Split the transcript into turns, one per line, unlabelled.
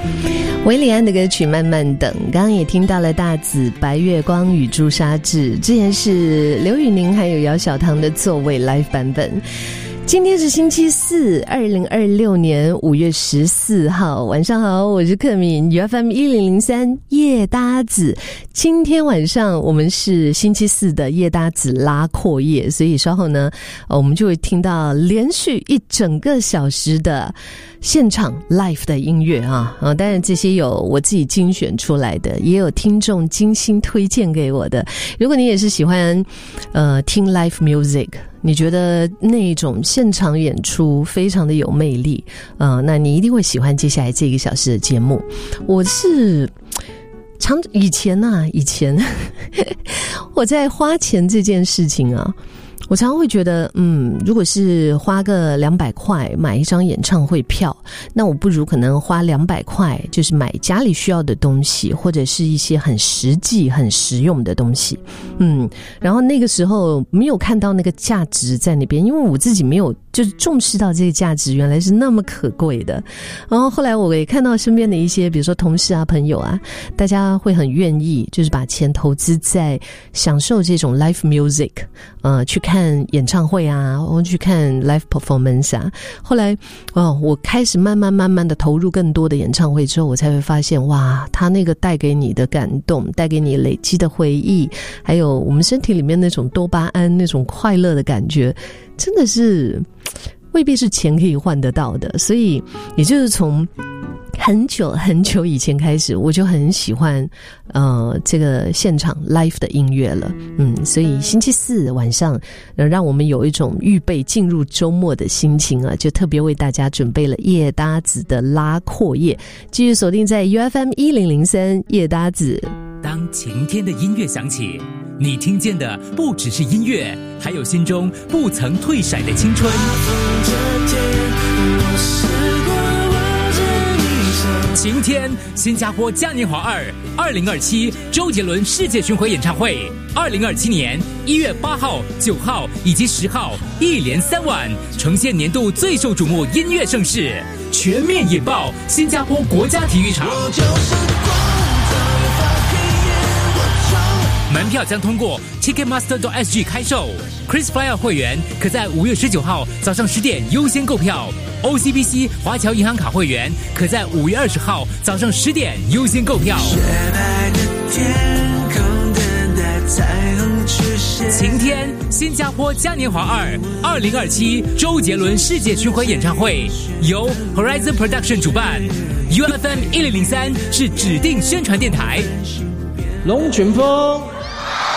韦礼安的歌曲《慢慢等》，刚刚也听到了大紫、白月光与朱砂痣，之前是刘宇宁还有姚小棠的座位 live 版本。今天是星期四，2026年5月14号，晚上好，我是克敏 ，UFM 1003夜搭子。今天晚上我们是星期四的夜搭子拉阔夜，所以稍后呢，我们就会听到连续1整个小时的现场 live 的音乐啊，当然这些有我自己精选出来的，也有听众精心推荐给我的。如果你也是喜欢听 live music，你觉得那种现场演出非常的有魅力，那你一定会喜欢接下来这1个小时的节目。我是以前我在花钱这件事情啊，我常常会觉得，如果是花个200块买一张演唱会票，那我不如可能花200块就是买家里需要的东西，或者是一些很实际很实用的东西。然后那个时候没有看到那个价值在那边，因为我自己没有就是重视到这个价值原来是那么可贵的。然后后来我也看到身边的一些比如说同事啊朋友啊，大家会很愿意就是把钱投资在享受这种 live music， 去看演唱会啊，或去看 live performance 啊。后来我开始慢慢的投入更多的演唱会之后，我才会发现，哇，它那个带给你的感动，带给你累积的回忆，还有我们身体里面那种多巴胺那种快乐的感觉，真的是未必是钱可以换得到的。所以也就是从很久以前开始，我就很喜欢这个现场 live 的音乐了。所以星期四晚上让我们有一种预备进入周末的心情啊，就特别为大家准备了夜搭子的拉阔夜，继续锁定在 UFM 1003夜搭子。
当晴天的音乐响起，你听见的不只是音乐，还有心中不曾退闪的青春。晴天，新加坡嘉年华2027周杰伦世界巡回演唱会，2027年1月8号、9号以及10号，一连3晚，呈现年度最受瞩目音乐盛事，全面引爆新加坡国家体育场。门票将通过 Ticketmaster.sg 开售 ，KrisFlyer 会员可在5月19号早上10点优先购票。OCBC 华侨银行卡会员可在5月20号早上10点优先购票。晴天，新加坡嘉年华2027周杰伦世界巡回演唱会由 Horizon Production 主办 ，UFM 1003是指定宣传电台。
龙卷风。